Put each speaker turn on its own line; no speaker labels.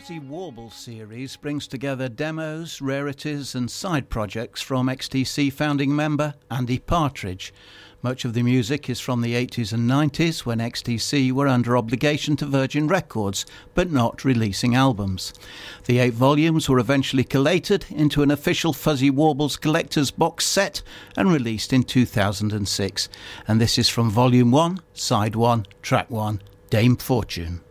Fuzzy Warble series brings together demos, rarities and side projects from XTC founding member Andy Partridge. Much of the music is from the 80s and 90s when XTC were under obligation to Virgin Records but not releasing albums. The 8 volumes were eventually collated into an official Fuzzy Warbles collector's box set and released in 2006. And this is from Volume 1, Side 1, Track 1, Dame Fortune.